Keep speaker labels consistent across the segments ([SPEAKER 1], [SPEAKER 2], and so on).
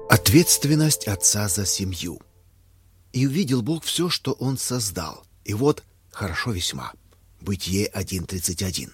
[SPEAKER 1] Ответственность отца за семью. «И увидел Бог все, что Он создал, и вот хорошо весьма». Бытие 1:31.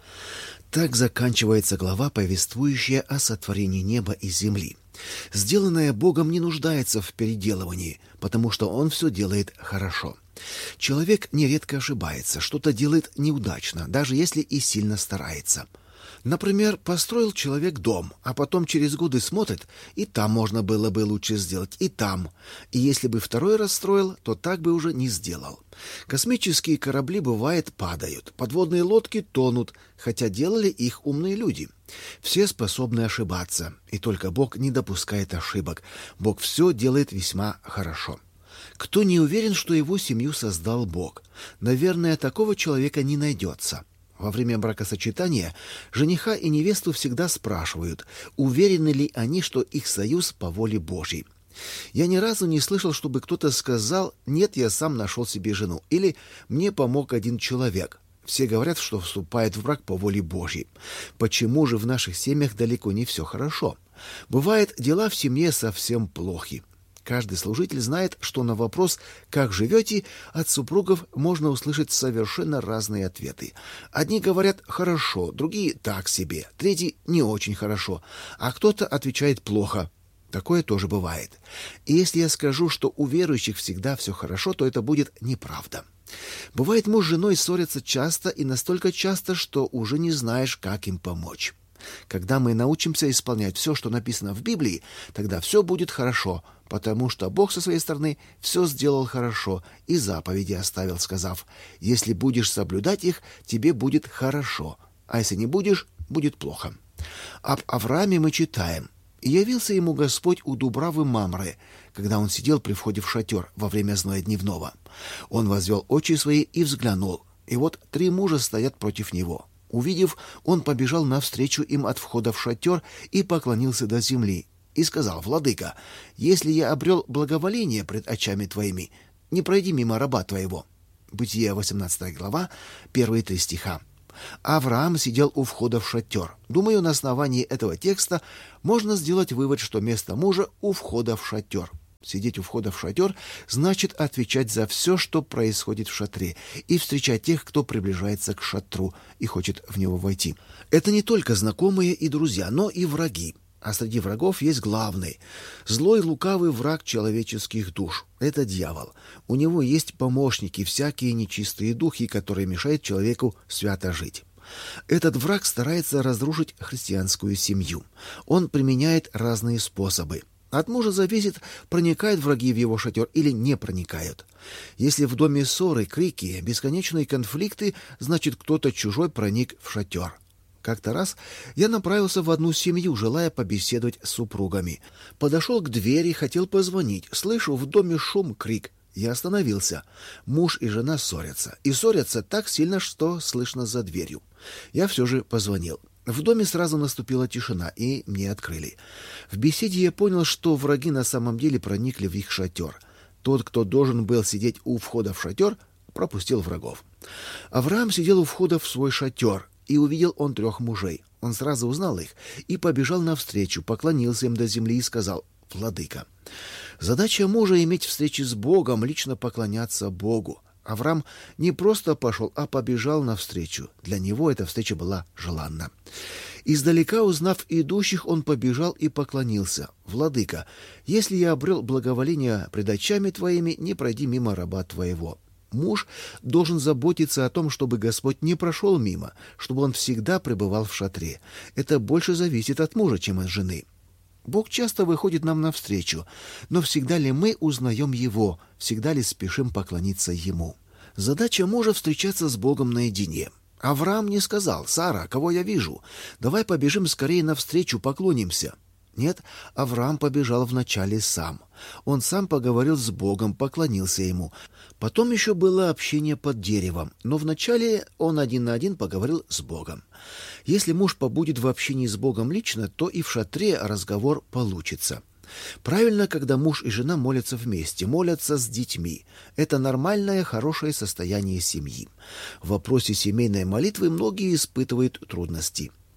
[SPEAKER 1] Так заканчивается глава, повествующая о сотворении неба и земли. Сделанное Богом не нуждается в переделывании, потому что Он все делает хорошо. Человек нередко ошибается, что-то делает неудачно, даже если и сильно старается. Например, построил человек дом, а потом через годы смотрит, и там можно было бы лучше сделать, и там. И если бы второй раз строил, то так бы уже не сделал. Космические корабли, бывает, падают, подводные лодки тонут, хотя делали их умные люди. Все способны ошибаться, и только Бог не допускает ошибок. Бог все делает весьма хорошо. Кто не уверен, что его семью создал Бог? Наверное, такого человека не найдется. Во время бракосочетания жениха и невесту всегда спрашивают, уверены ли они, что их союз по воле Божьей. Я ни разу не слышал, чтобы кто-то сказал: «Нет, я сам нашел себе жену» или «Мне помог один человек». Все говорят, что вступают в брак по воле Божьей. Почему же в наших семьях далеко не все хорошо? Бывает, дела в семье совсем плохи. Каждый служитель знает, что на вопрос «Как живете?» от супругов можно услышать совершенно разные ответы. Одни говорят «хорошо», другие «так себе», третьи «не очень хорошо», а кто-то отвечает «плохо». Такое тоже бывает. И если я скажу, что у верующих всегда все хорошо, то это будет неправда. Бывает, муж с женой ссорятся часто и настолько часто, что уже не знаешь, как им помочь. Когда мы научимся исполнять все, что написано в Библии, тогда все будет хорошо, потому что Бог со своей стороны все сделал хорошо и заповеди оставил, сказав: «Если будешь соблюдать их, тебе будет хорошо, а если не будешь, будет плохо». Об Аврааме мы читаем: «И явился ему Господь у дубравы Мамры, когда он сидел при входе в шатер во время зноя дневного. Он возвел очи свои и взглянул, и вот 3 мужа стоят против него. Увидев, он побежал навстречу им от входа в шатер и поклонился до земли, и сказал: «Владыка, если я обрел благоволение пред очами твоими, не пройди мимо раба твоего». Бытие 18 глава, 1-3 стиха. Авраам сидел у входа в шатер. Думаю, на основании этого текста можно сделать вывод, что место мужа у входа в шатер. Сидеть у входа в шатер значит отвечать за все, что происходит в шатре, и встречать тех, кто приближается к шатру и хочет в него войти. Это не только знакомые и друзья, но и враги. А среди врагов есть главный. Злой, лукавый враг человеческих душ. Это дьявол. У него есть помощники, всякие нечистые духи, которые мешают человеку свято жить. Этот враг старается разрушить христианскую семью. Он применяет разные способы. От мужа зависит, проникают враги в его шатер или не проникают. Если в доме ссоры, крики, бесконечные конфликты, значит, кто-то чужой проник в шатер. Как-то раз я направился в одну семью, желая побеседовать с супругами. Подошел к двери, хотел позвонить. Слышу в доме шум, крик. Я остановился. Муж и жена ссорятся. И ссорятся так сильно, что слышно за дверью. Я все же позвонил. В доме сразу наступила тишина, и мне открыли. В беседе я понял, что враги на самом деле проникли в их шатер. Тот, кто должен был сидеть у входа в шатер, пропустил врагов. Авраам сидел у входа в свой шатер, и увидел он 3 мужей. Он сразу узнал их и побежал навстречу, поклонился им до земли и сказал: «Владыка». Задача мужа — иметь встречи с Богом, лично поклоняться Богу. Авраам не просто пошел, а побежал навстречу. Для него эта встреча была желанна. Издалека, узнав идущих, он побежал и поклонился: «Владыка, если я обрел благоволение пред очами твоими, не пройди мимо раба твоего». Муж должен заботиться о том, чтобы Господь не прошел мимо, чтобы он всегда пребывал в шатре. Это больше зависит от мужа, чем от жены. Бог часто выходит нам навстречу, но всегда ли мы узнаем Его, всегда ли спешим поклониться Ему? Задача мужа — встречаться с Богом наедине. Авраам не сказал: «Сара, кого я вижу? Давай побежим скорее навстречу, поклонимся». Нет, Авраам побежал вначале сам. Он сам поговорил с Богом, поклонился Ему. Потом еще было общение под деревом, но вначале он 1 на 1 поговорил с Богом. Если муж побудет в общении с Богом лично, то и в шатре разговор получится. Правильно, когда муж и жена молятся вместе, молятся с детьми. Это нормальное, хорошее состояние семьи. В вопросе семейной молитвы многие испытывают трудности.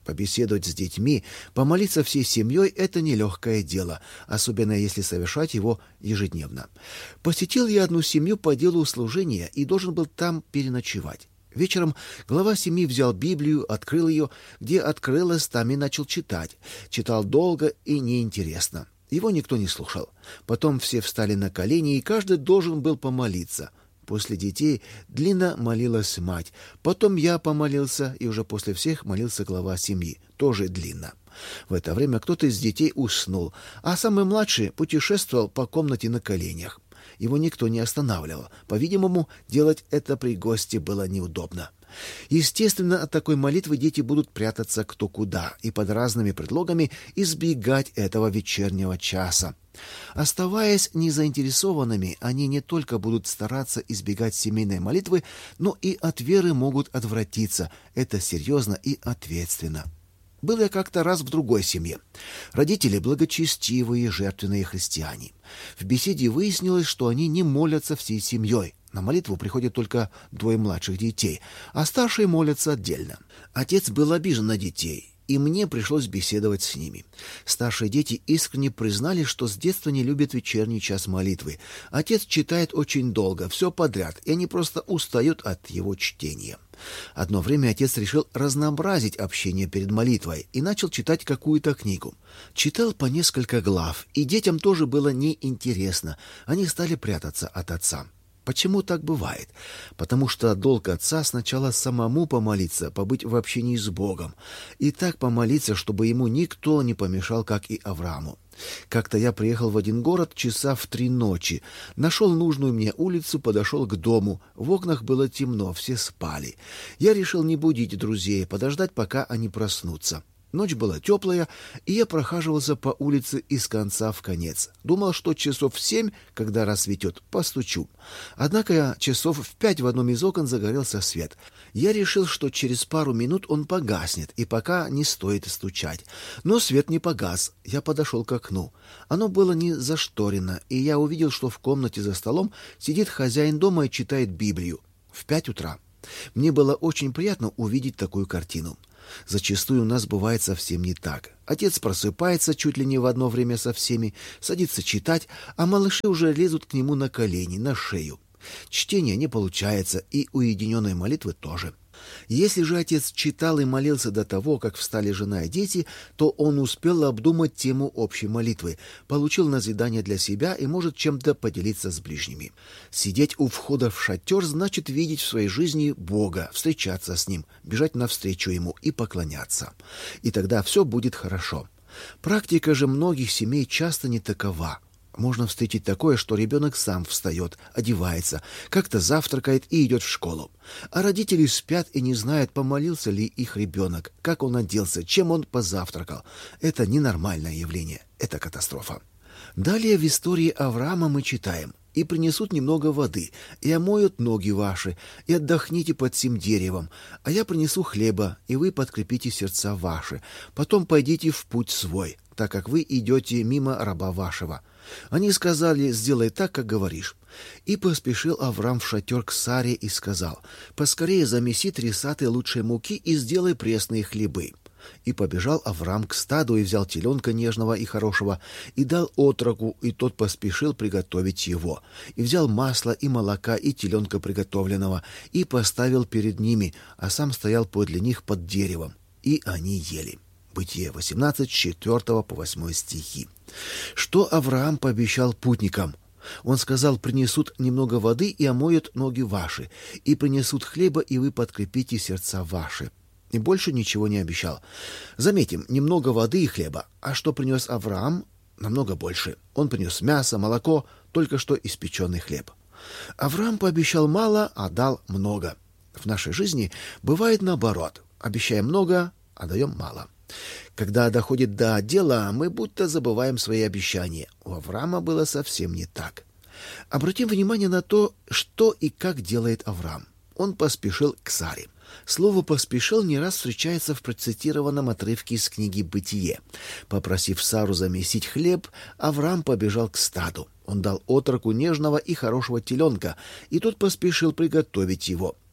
[SPEAKER 1] Побеседовать с детьми, помолиться всей семьей — это нелегкое дело, особенно если совершать его ежедневно. Посетил я одну семью по делу служения и должен был там переночевать. Вечером глава семьи взял Библию, открыл ее, где открылось, там и начал читать. Читал долго и неинтересно. Его никто не слушал. Потом все встали на колени, и каждый должен был помолиться. После детей длинно молилась мать. Потом я помолился, и уже после всех молился глава семьи, тоже длинно. В это время кто-то из детей уснул, а самый младший путешествовал по комнате на коленях. Его никто не останавливал. По-видимому, делать это при гости было неудобно. Естественно, от такой молитвы дети будут прятаться кто куда и под разными предлогами избегать этого вечернего часа. Оставаясь незаинтересованными, они не только будут стараться избегать семейной молитвы, но и от веры могут отвратиться. Это серьезно и ответственно. Был я как-то раз в другой семье. Родители благочестивые, жертвенные христиане. В беседе выяснилось, что они не молятся всей семьей. На молитву приходят только 2 младших детей, а старшие молятся отдельно. Отец был обижен на детей, и мне пришлось беседовать с ними. Старшие дети искренне признали, что с детства не любят вечерний час молитвы. Отец читает очень долго, все подряд, и они просто устают от его чтения. Одно время отец решил разнообразить общение перед молитвой и начал читать какую-то книгу. Читал по несколько глав, и детям тоже было неинтересно. Они стали прятаться от отца. Почему так бывает? Потому что долг отца сначала самому помолиться, побыть в общении с Богом, и так помолиться, чтобы ему никто не помешал, как и Аврааму. Как-то я приехал в один город часа в 3 ночи, нашел нужную мне улицу, подошел к дому. В окнах было темно, все спали. Я решил не будить друзей, подождать, пока они проснутся. Ночь была теплая, и я прохаживался по улице из конца в конец. Думал, что часов в 7, когда рассветет, постучу. Однако часов в 5 в одном из окон загорелся свет. Я решил, что через пару минут он погаснет, и пока не стоит стучать. Но свет не погас. Я подошел к окну. Оно было не зашторено, и я увидел, что в комнате за столом сидит хозяин дома и читает Библию. В 5 утра. Мне было очень приятно увидеть такую картину. Зачастую у нас бывает совсем не так. Отец просыпается чуть ли не в одно время со всеми, садится читать, а малыши уже лезут к нему на колени, на шею. Чтение не получается, и уединенной молитвы тоже. Если же отец читал и молился до того, как встали жена и дети, то он успел обдумать тему общей молитвы, получил назидание для себя и может чем-то поделиться с ближними. Сидеть у входа в шатер значит видеть в своей жизни Бога, встречаться с Ним, бежать навстречу Ему и поклоняться. И тогда все будет хорошо. Практика же многих семей часто не такова. Можно встретить такое, что ребенок сам встает, одевается, как-то завтракает и идет в школу. А родители спят и не знают, помолился ли их ребенок, как он оделся, чем он позавтракал. Это ненормальное явление, это катастрофа. Далее в истории Авраама мы читаем: «И принесут немного воды, и омоют ноги ваши, и отдохните под сим деревом, а я принесу хлеба, и вы подкрепите сердца ваши. Потом пойдите в путь свой, так как вы идете мимо раба вашего». Они сказали: «Сделай так, как говоришь». И поспешил Авраам в шатер к Саре и сказал: «Поскорее замеси 3 саты лучшей муки и сделай пресные хлебы». И побежал Авраам к стаду и взял теленка нежного и хорошего, и дал отроку, и тот поспешил приготовить его. И взял масла и молока и теленка приготовленного, и поставил перед ними, а сам стоял подле них под деревом. И они ели. Бытие 18, 4 по 8 стихи. Что Авраам пообещал путникам? Он сказал: «Принесут немного воды и омоют ноги ваши, и принесут хлеба, и вы подкрепите сердца ваши». И больше ничего не обещал. Заметим, немного воды и хлеба. А что принес Авраам? Намного больше. Он принес мясо, молоко, только что испеченный хлеб. Авраам пообещал мало, а дал много. В нашей жизни бывает наоборот. Обещаем много, а даем мало. Когда доходит до дела, мы будто забываем свои обещания. У Авраама было совсем не так. Обратим внимание на то, что и как делает Авраам. Он поспешил к Саре. Слово «поспешил» не раз встречается в процитированном отрывке из книги «Бытие». Попросив Сару замесить хлеб, Авраам побежал к стаду. Он дал отроку нежного и хорошего теленка, и тот поспешил приготовить его.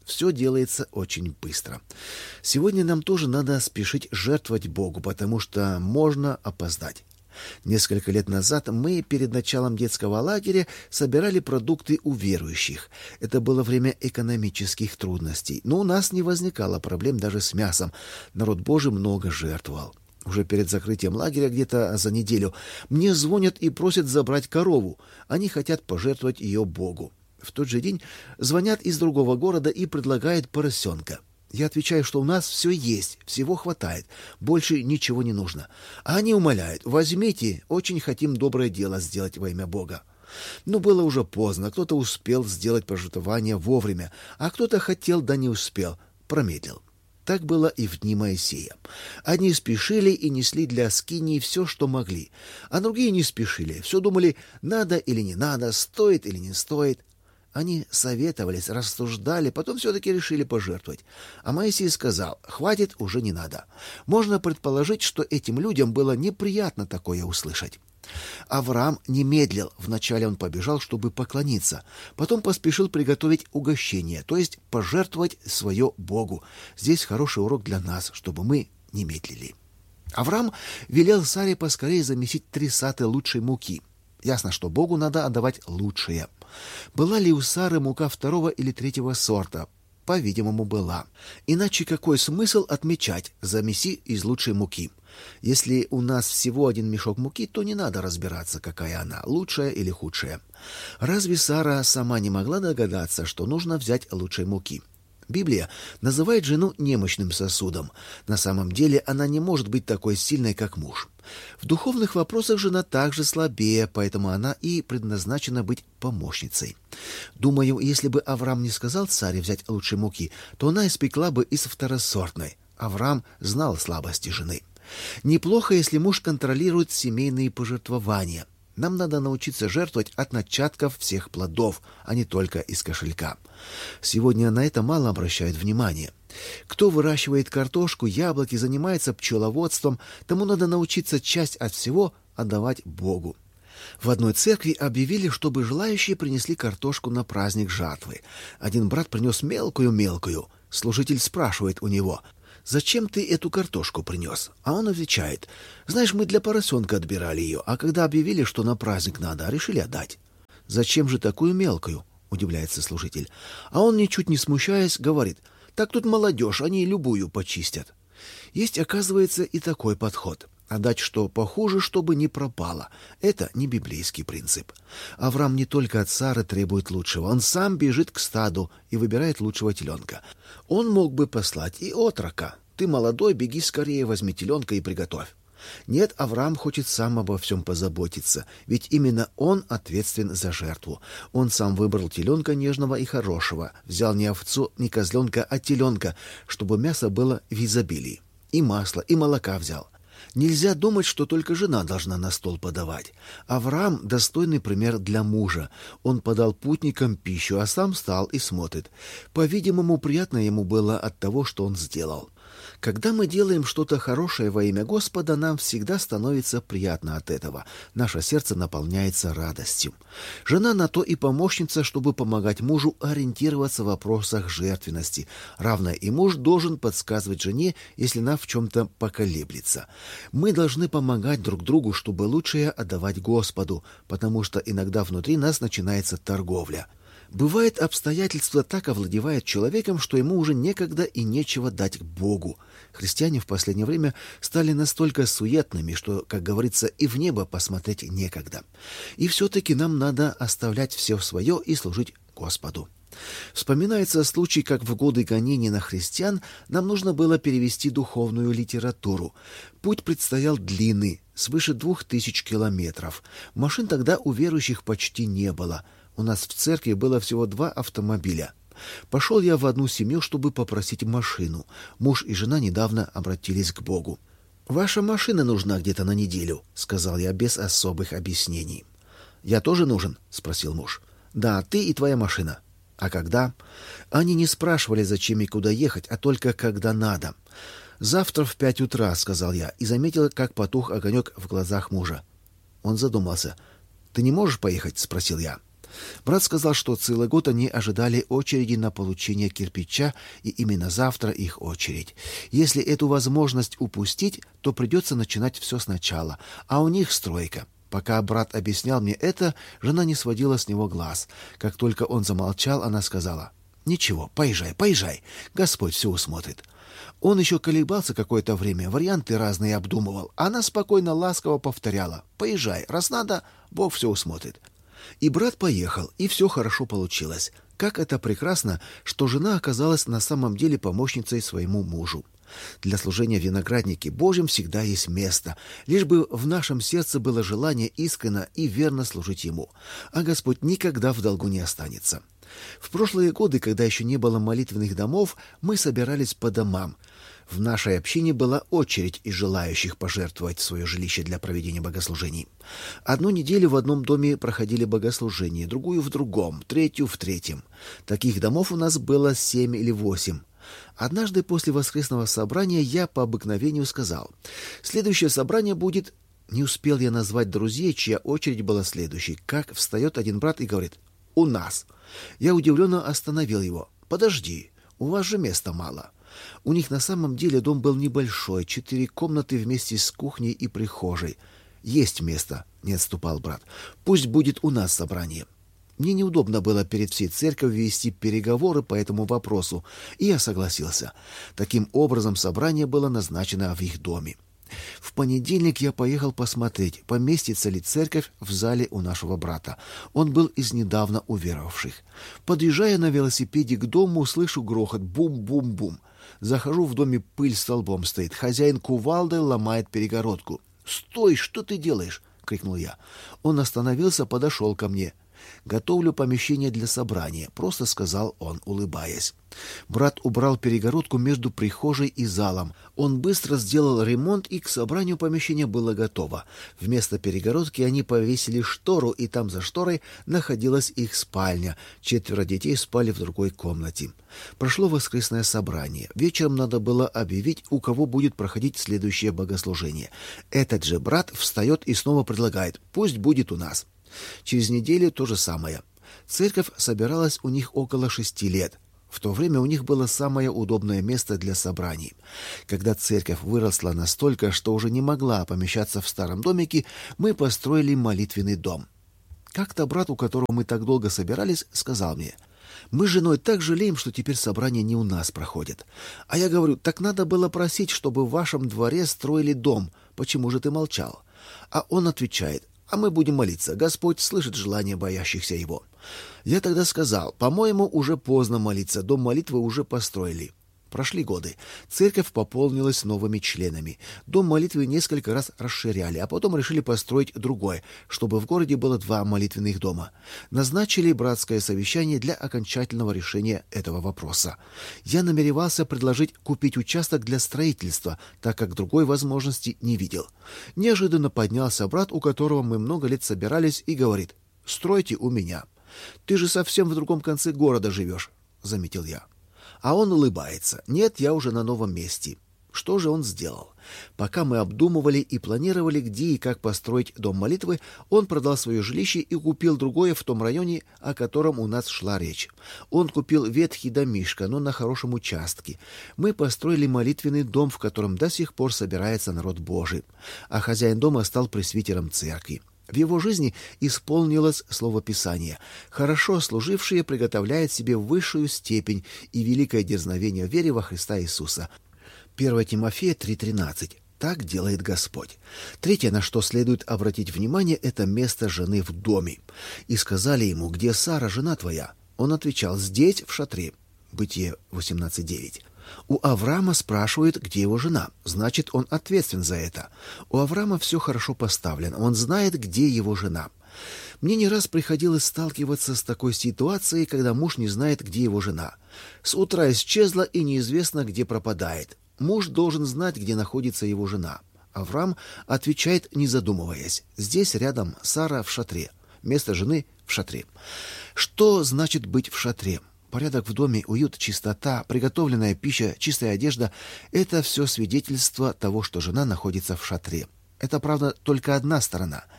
[SPEAKER 1] Все делается очень быстро. Сегодня нам тоже надо спешить жертвовать Богу, потому что можно опоздать. Несколько лет назад мы перед началом детского лагеря собирали продукты у верующих. Это было время экономических трудностей, но у нас не возникало проблем даже с мясом. Народ Божий много жертвовал. Уже перед закрытием лагеря, где-то за неделю, мне звонят и просят забрать корову. Они хотят пожертвовать ее Богу. В тот же день звонят из другого города и предлагают поросенка. Я отвечаю, что у нас все есть, всего хватает, больше ничего не нужно. А они умоляют: возьмите, очень хотим доброе дело сделать во имя Бога. Но было уже поздно, кто-то успел сделать пожертвование вовремя, а кто-то хотел, да не успел, промедлил. Так было и в дни Моисея. Одни спешили и несли для скинии все, что могли, а другие не спешили, все думали, надо или не надо, стоит или не стоит. Они советовались, рассуждали, потом все-таки решили пожертвовать. А Моисей сказал: хватит, уже не надо. Можно предположить, что этим людям было неприятно такое услышать. Авраам не медлил. Вначале он побежал, чтобы поклониться. Потом поспешил приготовить угощение, то есть пожертвовать свое Богу. Здесь хороший урок для нас, чтобы мы не медлили. Авраам велел Саре поскорее замесить 3 саты лучшей муки. Ясно, что Богу надо отдавать лучшее. Была ли у Сары мука 2 или 3 сорта? По-видимому, была. Иначе какой смысл отмечать: замеси из лучшей муки? Если у нас всего 1 мешок муки, то не надо разбираться, какая она, лучшая или худшая. Разве Сара сама не могла догадаться, что нужно взять лучшей муки? Библия называет жену немощным сосудом. На самом деле она не может быть такой сильной, как муж. В духовных вопросах жена также слабее, поэтому она и предназначена быть помощницей. Думаю, если бы Авраам не сказал Саре взять лучшей муки, то она испекла бы из второсортной. Авраам знал слабости жены. Неплохо, если муж контролирует семейные пожертвования. Нам надо научиться жертвовать от начатков всех плодов, а не только из кошелька. Сегодня на это мало обращают внимание. Кто выращивает картошку, яблоки, занимается пчеловодством, тому надо научиться часть от всего отдавать Богу. В одной церкви объявили, чтобы желающие принесли картошку на праздник жатвы. Один брат принес мелкую-мелкую. Служитель спрашивает у него: «Зачем ты эту картошку принес?» А он отвечает: «Знаешь, мы для поросенка отбирали ее, а когда объявили, что на праздник надо, решили отдать». «Зачем же такую мелкую?» — удивляется служитель. А он, ничуть не смущаясь, говорит: «Так тут молодежь, они любую почистят». Есть, оказывается, и такой подход. Отдать что похуже, чтобы не пропало. Это не библейский принцип. Авраам не только от Сары требует лучшего. Он сам бежит к стаду и выбирает лучшего теленка. Он мог бы послать и отрока: «Ты молодой, беги скорее, возьми теленка и приготовь». Нет, Авраам хочет сам обо всем позаботиться, ведь именно он ответственен за жертву. Он сам выбрал теленка нежного и хорошего, взял не овцу, не козленка, а теленка, чтобы мясо было в изобилии. И масла, и молока взял. Нельзя думать, что только жена должна на стол подавать. Авраам — достойный пример для мужа. Он подал путникам пищу, а сам встал и смотрит. По-видимому, приятно ему было от того, что он сделал. Когда мы делаем что-то хорошее во имя Господа, нам всегда становится приятно от этого. Наше сердце наполняется радостью. Жена на то и помощница, чтобы помогать мужу ориентироваться в вопросах жертвенности. Равно и муж должен подсказывать жене, если она в чем-то поколеблется. Мы должны помогать друг другу, чтобы лучшее отдавать Господу, потому что иногда внутри нас начинается торговля. Бывает, обстоятельства так овладевают человеком, что ему уже некогда и нечего дать Богу. Христиане в последнее время стали настолько суетными, что, как говорится, и в небо посмотреть некогда. И все-таки нам надо оставлять все свое и служить Господу. Вспоминается случай, как в годы гонений на христиан нам нужно было перевести духовную литературу. Путь предстоял длинный, свыше 2000 километров. Машин тогда у верующих почти не было. У нас в церкви было всего 2 автомобиля. Пошел я в одну семью, чтобы попросить машину. Муж и жена недавно обратились к Богу. «Ваша машина нужна где-то на неделю», — сказал я без особых объяснений. «Я тоже нужен?» — спросил муж. «Да, ты и твоя машина». «А когда?» Они не спрашивали, зачем и куда ехать, а только когда надо. «Завтра в 5 утра», — сказал я, и заметил, как потух огонек в глазах мужа. Он задумался. «Ты не можешь поехать?» — спросил я. Брат сказал, что целый год они ожидали очереди на получение кирпича, и именно завтра их очередь. Если эту возможность упустить, то придется начинать все сначала, а у них стройка. Пока брат объяснял мне это, жена не сводила с него глаз. Как только он замолчал, она сказала: «Ничего, поезжай, поезжай, Господь все усмотрит». Он еще колебался какое-то время, варианты разные обдумывал. Она спокойно, ласково повторяла: «Поезжай, раз надо, Бог все усмотрит». И брат поехал, и все хорошо получилось. Как это прекрасно, что жена оказалась на самом деле помощницей своему мужу. Для служения в винограднике Божьем всегда есть место, лишь бы в нашем сердце было желание искренне и верно служить Ему, а Господь никогда в долгу не останется. В прошлые годы, когда еще не было молитвенных домов, мы собирались по домам. В нашей общине была очередь из желающих пожертвовать свое жилище для проведения богослужений. Одну неделю в одном доме проходили богослужения, другую в другом, третью в третьем. Таких домов у нас было 7 или 8. Однажды после воскресного собрания я по обыкновению сказал: «Следующее собрание будет...» Не успел я назвать друзей, чья очередь была следующей, как встает один брат и говорит: «У нас». Я удивленно остановил его: «Подожди, у вас же места мало». У них на самом деле дом был небольшой, 4 комнаты вместе с кухней и прихожей. «Есть место», — не отступал брат. «Пусть будет у нас собрание». Мне неудобно было перед всей церковью вести переговоры по этому вопросу, и я согласился. Таким образом, собрание было назначено в их доме. В понедельник я поехал посмотреть, поместится ли церковь в зале у нашего брата. Он был из недавно уверовавших. Подъезжая на велосипеде к дому, слышу грохот: бум-бум-бум. Захожу, в доме пыль столбом стоит. Хозяин кувалдой ломает перегородку. «Стой, что ты делаешь?» — крикнул я. Он остановился, подошел ко мне. «Готовлю помещение для собрания», — просто сказал он, улыбаясь. Брат убрал перегородку между прихожей и залом. Он быстро сделал ремонт, и к собранию помещение было готово. Вместо перегородки они повесили штору, и там за шторой находилась их спальня. 4 детей спали в другой комнате. Прошло воскресное собрание. Вечером надо было объявить, у кого будет проходить следующее богослужение. Этот же брат встает и снова предлагает: «Пусть будет у нас». Через неделю то же самое. Церковь собиралась у них около 6 лет. В то время у них было самое удобное место для собраний. Когда церковь выросла настолько, что уже не могла помещаться в старом домике, мы построили молитвенный дом. Как-то брат, у которого мы так долго собирались, сказал мне: «Мы с женой так жалеем, что теперь собрания не у нас проходят». А я говорю: «Так надо было просить, чтобы в вашем дворе строили дом. Почему же ты молчал?» А он отвечает: «А мы будем молиться. Господь слышит желания боящихся Его». Я тогда сказал: «По-моему, уже поздно молиться. Дом молитвы уже построили». Прошли годы. Церковь пополнилась новыми членами. Дом молитвы несколько раз расширяли, а потом решили построить другой, чтобы в городе было 2 молитвенных дома. Назначили братское совещание для окончательного решения этого вопроса. Я намеревался предложить купить участок для строительства, так как другой возможности не видел. Неожиданно поднялся брат, у которого мы много лет собирались, и говорит: «Стройте у меня». «Ты же совсем в другом конце города живешь», — заметил я. А он улыбается: «Нет, я уже на новом месте». Что же он сделал? Пока мы обдумывали и планировали, где и как построить дом молитвы, он продал свое жилище и купил другое в том районе, о котором у нас шла речь. Он купил ветхий домишко, но на хорошем участке. Мы построили молитвенный дом, в котором до сих пор собирается народ Божий. А хозяин дома стал пресвитером церкви. В его жизни исполнилось слово Писания: «Хорошо служившие приготовляют себе высшую степень и великое дерзновение в вере во Христа Иисуса». 1 Тимофея 3:13. Так делает Господь. Третье, на что следует обратить внимание, это место жены в доме. «И сказали ему: где Сара, жена твоя?» Он отвечал: «Здесь, в шатре». Бытие 18:9. У Авраама спрашивают, где его жена. Значит, он ответственен за это. У Авраама все хорошо поставлено. Он знает, где его жена. Мне не раз приходилось сталкиваться с такой ситуацией, когда муж не знает, где его жена. С утра исчезла и неизвестно, где пропадает. Муж должен знать, где находится его жена. Авраам отвечает, не задумываясь: «Здесь рядом Сара в шатре». Место жены в шатре. Что значит быть в шатре? Порядок в доме, уют, чистота, приготовленная пища, чистая одежда — это все свидетельство того, что жена находится в шатре. Это, правда, только одна сторона.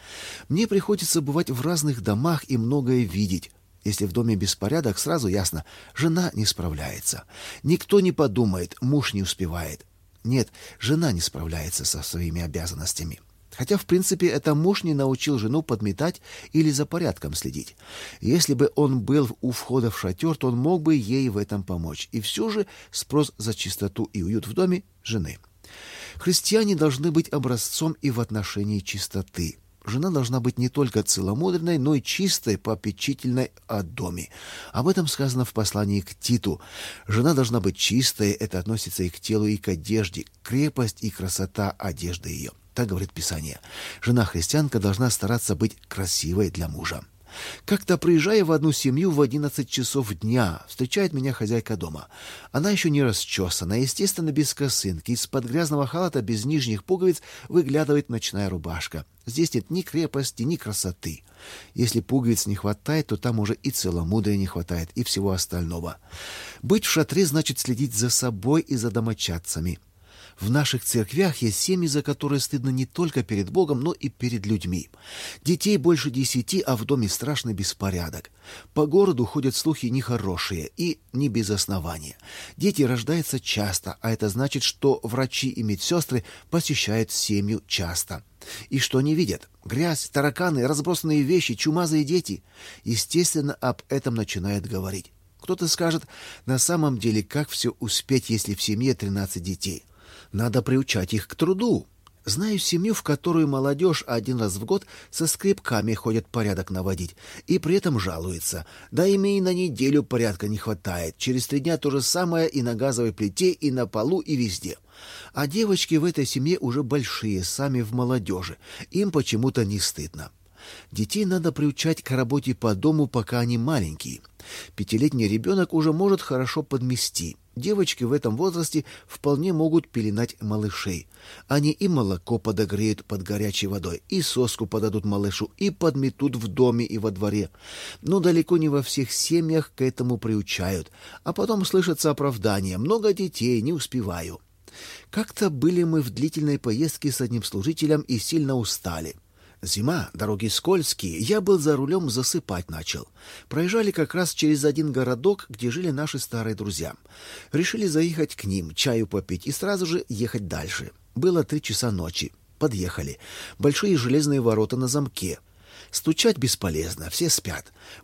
[SPEAKER 1] Мне приходится бывать в разных домах и многое видеть. Если в доме беспорядок, сразу ясно, жена не справляется. Никто не подумает, муж не успевает. Нет, жена не справляется со своими обязанностями. Хотя, в принципе, это муж не научил жену подметать или за порядком следить. Если бы он был у входа в шатер, то он мог бы ей в этом помочь. И все же спрос за чистоту и уют в доме жены. Христиане должны быть образцом и в отношении чистоты. Жена должна быть не только целомудренной, но и чистой, попечительной о доме. Об этом сказано в послании к Титу. Жена должна быть чистой, это относится и к телу, и к одежде, крепость и красота одежды ее. Так говорит Писание. Жена-христианка должна стараться быть красивой для мужа. Как-то приезжая в одну семью в 11 часов дня, встречает меня хозяйка дома. Она еще не расчесана, естественно, без косынки. Из-под грязного халата без нижних пуговиц выглядывает ночная рубашка. Здесь нет ни крепости, ни красоты. Если пуговиц не хватает, то там уже и целомудрия не хватает, и всего остального. Быть в шатре значит следить за собой и за домочадцами. В наших церквях есть семьи, за которые стыдно не только перед Богом, но и перед людьми. Детей больше 10, а в доме страшный беспорядок. По городу ходят слухи нехорошие и не без основания. Дети рождаются часто, а это значит, что врачи и медсестры посещают семью часто. И что они видят? Грязь, тараканы, разбросанные вещи, чумазые дети. Естественно, об этом начинают говорить. Кто-то скажет, на самом деле, как все успеть, если в семье 13 детей? Надо приучать их к труду. Знаю семью, в которую молодежь один раз в год со скребками ходят порядок наводить, и при этом жалуется. Да им и на неделю порядка не хватает. Через 3 дня то же самое и на газовой плите, и на полу, и везде. А девочки в этой семье уже большие, сами в молодежи. Им почему-то не стыдно. Детей надо приучать к работе по дому, пока они маленькие. 5-летний ребенок уже может хорошо подмести. Девочки в этом возрасте вполне могут пеленать малышей. Они и молоко подогреют под горячей водой, и соску подадут малышу, и подметут в доме и во дворе. Но далеко не во всех семьях к этому приучают. А потом слышатся оправдания: много детей, не успеваю. Как-то были мы в длительной поездке с одним служителем и сильно устали. Зима, дороги скользкие, я был за рулем, засыпать начал. Проезжали как раз через один городок, где жили наши старые друзья. Решили заехать к ним, чаю попить и сразу же ехать дальше. Было 3 часа ночи. Подъехали. Большие железные ворота на замке. Стучать бесполезно, все спят.